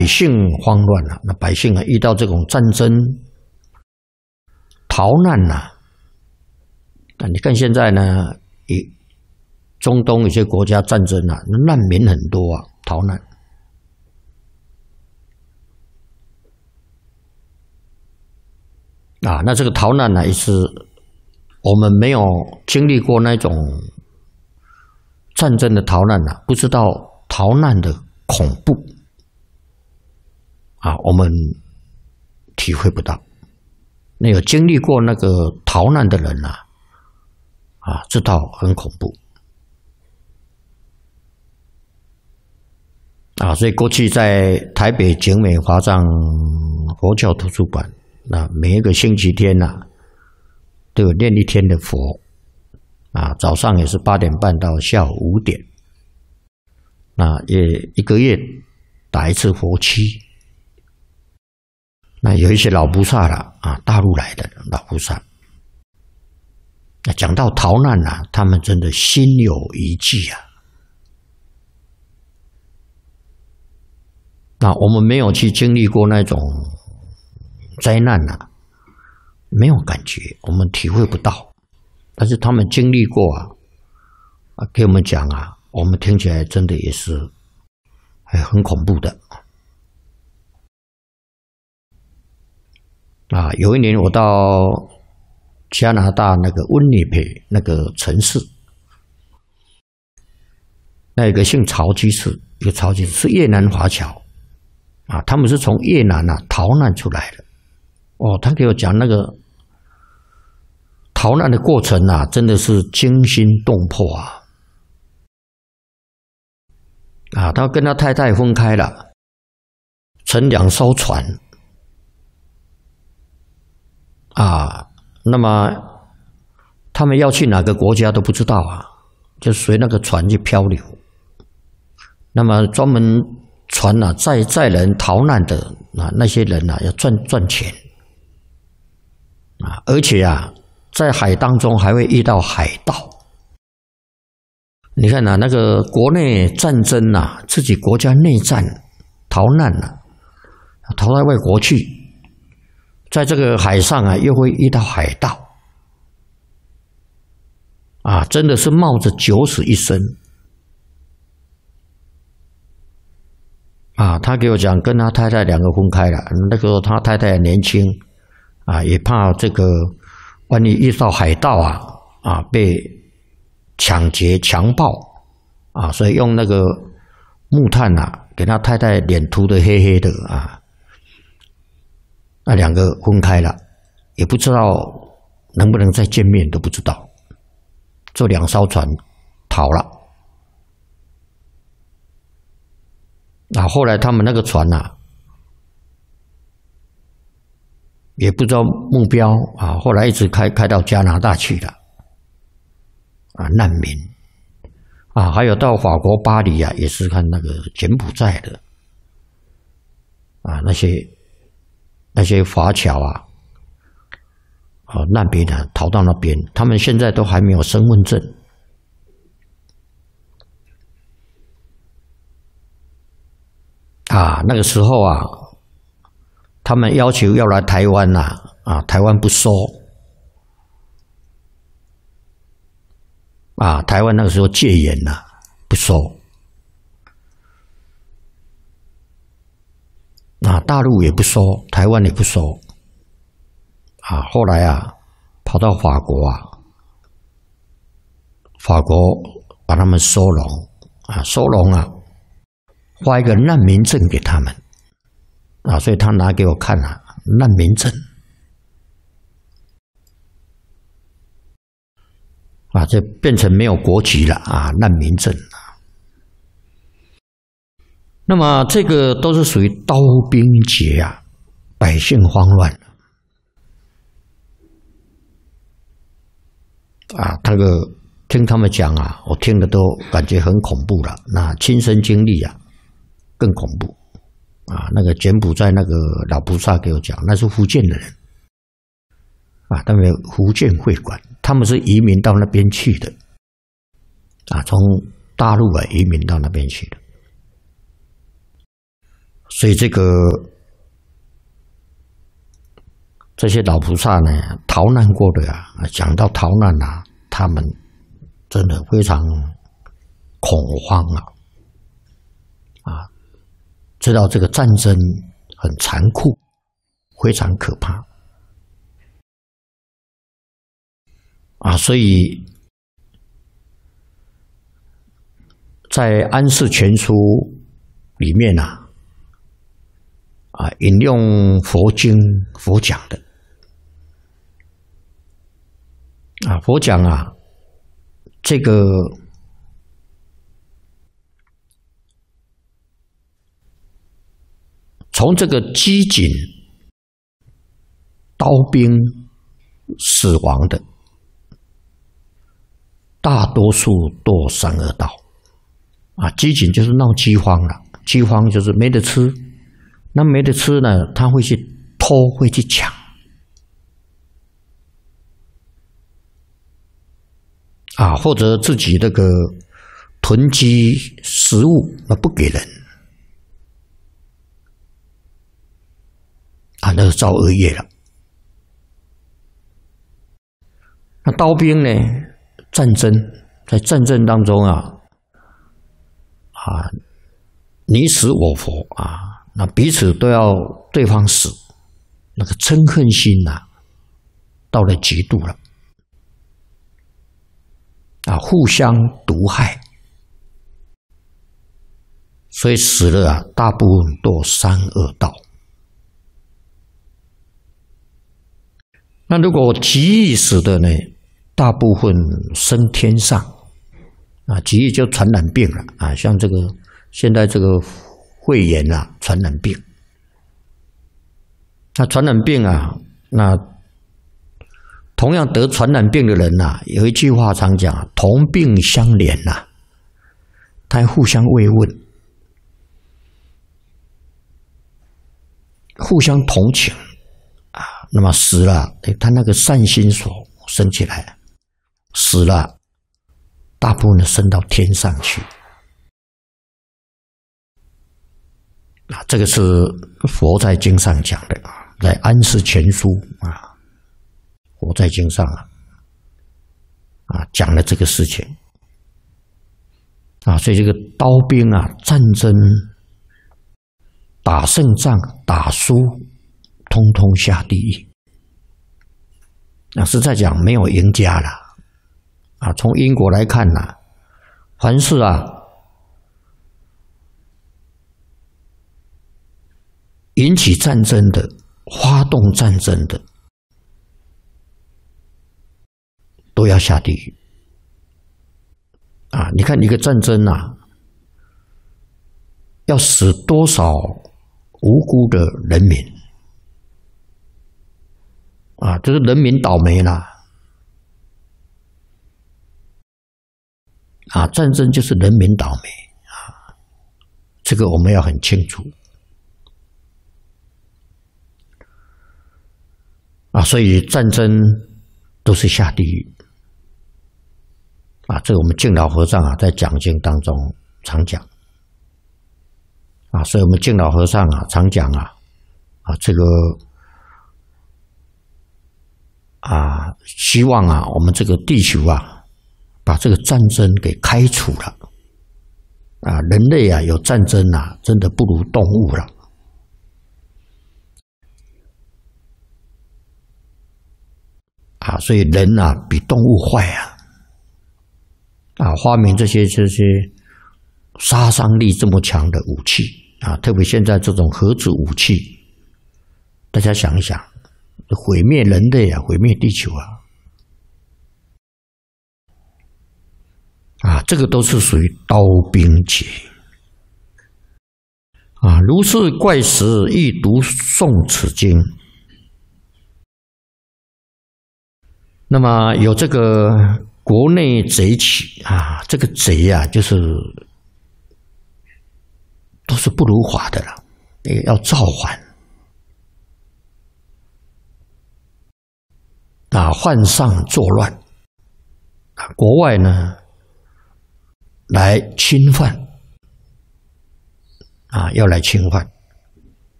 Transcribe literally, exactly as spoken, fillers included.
姓慌乱了、啊，那百姓啊遇到这种战争、逃难呐、啊，那你看现在呢，以中东有些国家战争啊，难民很多啊，逃难啊，那这个逃难呢，也是我们没有经历过那种战争的逃难啊，不知道逃难的恐怖。啊，我们体会不到。那有经历过那个逃难的人呐、啊，啊，知道很恐怖。啊，所以过去在台北景美华藏佛教图书馆，那每一个星期天呐、啊，都有念一天的佛。啊，早上也是八点半到下午五点。那也一个月打一次佛七。那有一些老菩萨了啊，大陆来的老菩萨，那讲到逃难啊，他们真的心有余悸啊。那我们没有去经历过那种灾难啊，没有感觉，我们体会不到。但是他们经历过啊，啊，给我们讲啊，我们听起来真的也是很恐怖的。啊，有一年我到加拿大那个温尼培那个城市，那有个姓曹居士，一个曹居士是越南华侨，啊，他们是从越南啊逃难出来的。哦，他给我讲那个逃难的过程啊，真的是惊心动魄啊！啊，他跟他太太分开了，乘两艘船。啊，那么他们要去哪个国家都不知道啊，就随那个船去漂流。那么专门船啊载载人逃难的啊那些人啊要赚赚钱啊，而且啊在海当中还会遇到海盗。你看啊，那个国内战争啊，自己国家内战逃难啊，逃到外国去。在这个海上啊，又会遇到海盗，啊，真的是冒着九死一生。啊，他给我讲，跟他太太两个分开了，那个时候他太太年轻，啊，也怕这个万一遇到海盗啊，啊，被抢劫、强暴，啊，所以用那个木炭啊，给他太太脸涂得黑黑的啊。那两个分开了，也不知道能不能再见面，都不知道。坐两艘船逃了。那后来他们那个船啊，也不知道目标啊，后来一直开开到加拿大去了。啊，难民啊，还有到法国巴黎啊，也是看那个柬埔寨的啊那些。那些华侨啊，啊难民啊，逃到那边，他们现在都还没有身份证。啊，那个时候啊，他们要求要来台湾呐、啊，啊，台湾不收。啊，台湾那个时候戒严呐、啊，不收。啊，大陆也不收，台湾也不收，啊，后来啊，跑到法国啊，法国把他们收容，啊，收容啊，发一个难民证给他们，啊，所以他拿给我看啊，难民证，啊，这变成没有国籍了啊，难民证。那么这个都是属于刀兵劫啊，百姓慌乱啊！那个听他们讲啊，我听的都感觉很恐怖了。那亲身经历啊，更恐怖啊！那个柬埔寨那个老菩萨给我讲，那是福建的人啊，他们福建会馆，他们是移民到那边去的啊，从大陆啊移民到那边去的。 所以这个这些老菩萨呢，逃难过的啊，讲到逃难啊，他们真的非常恐慌啊，啊，知道这个战争很残酷，非常可怕啊，所以在《安世全书》里面啊，啊，引用佛经佛讲的啊，佛讲啊，这个从这个机警刀兵死亡的，大多数堕三恶道啊，饥馑就是闹饥荒了，饥荒就是没得吃，那没得吃呢，他会去偷，会去抢啊，或者自己那个囤积食物，那不给人啊，那是造恶业了。那刀兵呢？战争，在战争当中啊，啊，你死我活啊，那彼此都要对方死，那个嗔恨心呐、啊，到了极度了，啊，互相毒害，所以死了啊，大部分堕三恶道。那如果极易死的呢？大部分升天上啊，极易就传染病了啊，像这个现在这个肺炎啊，传染病。那传染病啊，那同样得传染病的人呐、啊，有一句话常讲，同病相怜呐、啊，他互相慰问，互相同情啊。那么死了，他那个善心所升起来。死了，大部分的升到天上去啊！这个是佛在经上讲的啊，在《安世全书》啊，佛在经上啊啊讲了这个事情啊，所以这个刀兵啊，战争打胜仗、打输，通通下地狱。那实在讲，没有赢家了。啊，从因果来看呐、啊，凡是啊引起战争的、发动战争的，都要下地狱。啊，你看一个战争啊，要死多少无辜的人民啊，就是人民倒霉了。啊，战争就是人民倒霉啊，这个我们要很清楚啊，所以战争都是下地狱啊，这个我们敬老和尚啊在讲经当中常讲啊，所以我们敬老和尚啊常讲啊啊这个啊希望啊我们这个地球啊。把这个战争给开除了啊！人类啊，有战争啊，真的不如动物了啊！所以人啊，比动物坏啊！啊，发明这些这些杀伤力这么强的武器啊，特别现在这种核子武器，大家想一想，毁灭人类啊，毁灭地球啊！啊，这个都是属于刀兵劫啊！如是怪时，亦读诵此经。那么有这个国内贼起啊，这个贼啊，就是都是不如法的了，要造反啊，犯上作乱啊，国外呢？来侵犯啊，要来侵犯